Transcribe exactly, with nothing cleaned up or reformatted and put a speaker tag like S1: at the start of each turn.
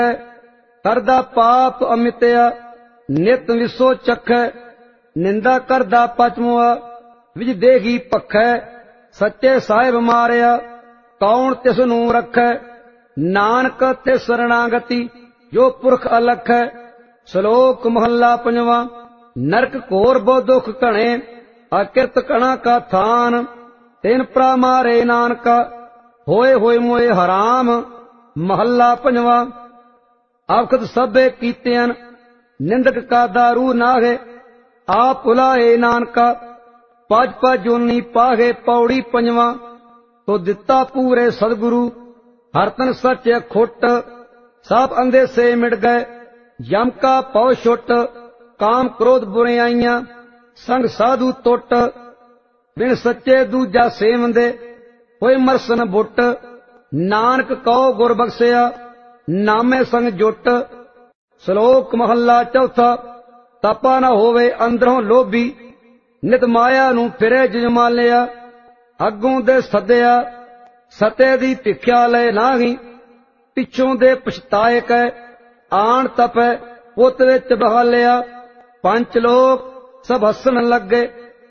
S1: करदा पाप अमित्या नित विसो चखै निंदा करदा पचमुआ विच देगी पखै सच्चे साहिब मारिया कौन तिस नूं रखै नानक तिस शरणागति जो पुरख अलख है। श्लोक महला पंजवा नरक घोर बहु दुख घणे अकिरत कणा का थान तिन प्रा मारे नानका होए होए मोए हराम। महला पंजवा आखत सबे कीतियन निंदक का दारू नागे आप भुलाए नानका पज पज जोनी पागे। पौड़ी पंजवा तो दिता पूरे सदगुरु हरतन सच खुट सब अंधे से मिट गए यम का पौ छुट काम क्रोध बुराइयां संग साधु टुट बिन सच्चे दूजा सेवंदे होए मरसन बुट। नानक कहो गुर बख्शिया नामे संग जुट। श्लोक महला चौथा तपा न होवे अंदरों लोभी नित माया नूं फिरे जजमालिया अगों दे सद्या सते दी भिख्या ले नाही पिछों दे पछताए कै आण तपै पुत विच बहालिया। पंच लोक सब हसन लगे